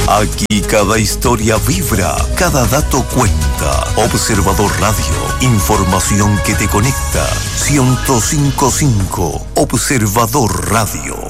Aquí cada historia vibra, cada dato cuenta. Observador Radio, información que te conecta. 105.5 Observador Radio.